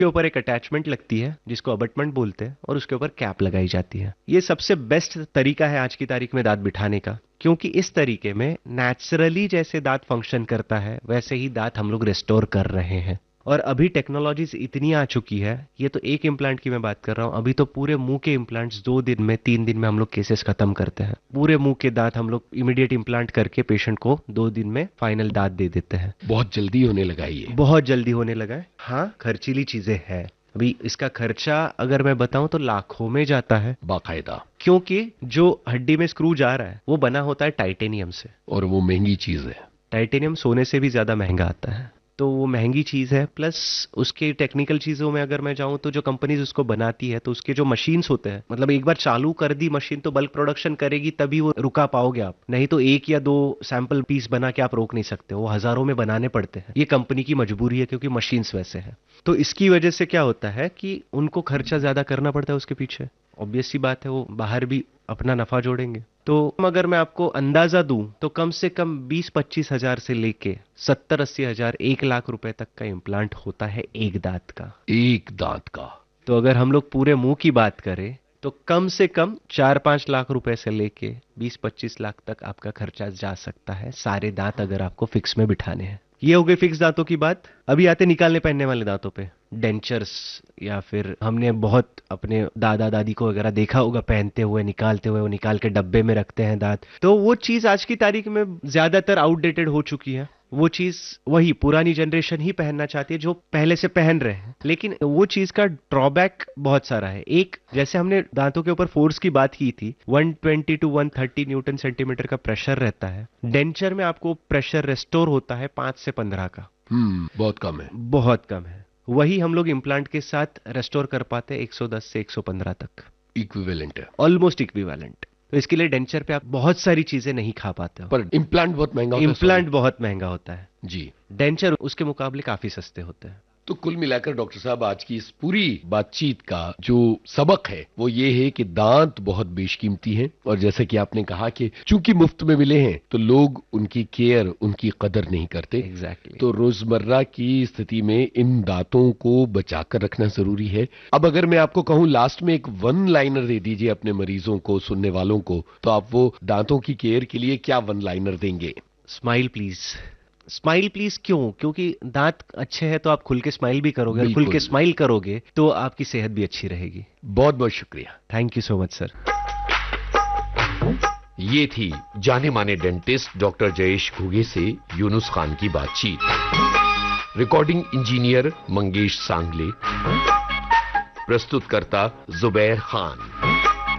के ऊपर एक अटैचमेंट लगती है जिसको अबटमेंट बोलते हैं और उसके ऊपर कैप लगाई जाती है। ये सबसे बेस्ट तरीका है आज की तारीख में दांत बिठाने का, क्योंकि इस तरीके में नेचुरली जैसे दांत फंक्शन करता है वैसे ही दांत हम लोग रिस्टोर कर रहे हैं। और अभी टेक्नोलॉजीज इतनी आ चुकी है, ये तो एक इम्प्लांट की मैं बात कर रहा हूँ, अभी तो पूरे मुंह के इम्प्लांट्स 2 दिन में 3 दिन में हम लोग केसेस खत्म करते हैं। पूरे मुंह के दांत हम लोग इमीडिएट इम्प्लांट करके पेशेंट को 2 दिन में फाइनल दांत दे देते हैं। बहुत जल्दी होने लगा ये। बहुत जल्दी होने लगा है। हाँ, खर्चीली चीजें हैं। अभी इसका खर्चा अगर मैं बताऊं तो लाखों में जाता है, बाकायदा। क्योंकि जो हड्डी में स्क्रू जा रहा है वो बना होता है टाइटेनियम से, और वो महंगी चीज है। टाइटेनियम सोने से भी ज्यादा महंगा आता है, तो वो महंगी चीज है। प्लस उसके टेक्निकल चीजों में अगर मैं जाऊं तो जो कंपनीज उसको बनाती है तो उसके जो मशीन्स होते हैं, मतलब एक बार चालू कर दी मशीन तो बल्क प्रोडक्शन करेगी तभी वो रुका पाओगे आप, नहीं तो 1 या 2 सैंपल पीस बना के आप रोक नहीं सकते, वो हजारों में बनाने पड़ते हैं। ये कंपनी की मजबूरी है क्योंकि मशीन्स वैसे हैं। तो इसकी वजह से क्या होता है कि उनको खर्चा ज्यादा करना पड़ता है उसके पीछे। ऑब्वियस सी बात है, वो बाहर भी अपना नफा जोड़ेंगे। तो अगर मैं आपको अंदाजा दूं तो कम से कम 20-25 हजार से लेके 70-80 हजार 1 लाख रुपए तक का इम्प्लांट होता है एक दांत का। एक दांत का। तो अगर हम लोग पूरे मुंह की बात करें तो कम से कम 4-5 लाख रुपए से लेके 20-25 लाख तक आपका खर्चा जा सकता है, सारे दांत अगर आपको फिक्स में बिठाने हैं। ये हो गई फिक्स दांतों की बात। अभी आते निकालने पहनने वाले दांतों पे, डेंचर्स, या फिर हमने बहुत अपने दादा दादी को वगैरह देखा होगा पहनते हुए, निकालते हुए, वो निकाल के डब्बे में रखते हैं दांत। तो वो चीज आज की तारीख में ज्यादातर आउटडेटेड हो चुकी है। वो चीज वही पुरानी जनरेशन ही पहनना चाहती है जो पहले से पहन रहे हैं, लेकिन वो चीज का ड्रॉबैक बहुत सारा है। एक, जैसे हमने दांतों के ऊपर फोर्स की बात की थी, 120 to 130 न्यूटन सेंटीमीटर का प्रेशर रहता है। डेंचर में आपको प्रेशर रेस्टोर होता है 5 से 15 का। बहुत कम है। बहुत कम है। वही हम लोग इम्प्लांट के साथ रेस्टोर कर पाते हैं 110 से 115 तक। इक्विवेलेंट है, ऑलमोस्ट इक्विवेलेंट। तो इसके लिए डेंचर पे आप बहुत सारी चीजें नहीं खा पाते हो। पर इम्प्लांट बहुत महंगा होता है। इम्प्लांट बहुत महंगा होता है जी। डेंचर उसके मुकाबले काफी सस्ते होते हैं। तो कुल मिलाकर डॉक्टर साहब आज की इस पूरी बातचीत का जो सबक है वो ये है कि दांत बहुत बेशकीमती हैं, और जैसे कि आपने कहा कि चूंकि मुफ्त में मिले हैं तो लोग उनकी केयर, उनकी कदर नहीं करते। एग्जैक्टली। तो रोजमर्रा की स्थिति में इन दांतों को बचाकर रखना जरूरी है। अब अगर मैं आपको कहूं लास्ट में एक वन लाइनर दे दीजिए अपने मरीजों को, सुनने वालों को, तो आप वो दांतों की केयर के लिए क्या वन लाइनर देंगे? Smile please. स्माइल प्लीज क्यों? क्योंकि दांत अच्छे हैं तो आप खुल के स्माइल भी करोगे, खुल के स्माइल करोगे तो आपकी सेहत भी अच्छी रहेगी। बहुत बहुत शुक्रिया। Thank you so much sir. ये थी जाने माने डेंटिस्ट डॉक्टर जयेश घुगे से यूनुस खान की बातचीत। रिकॉर्डिंग इंजीनियर मंगेश सांगले, प्रस्तुतकर्ता जुबैर खान।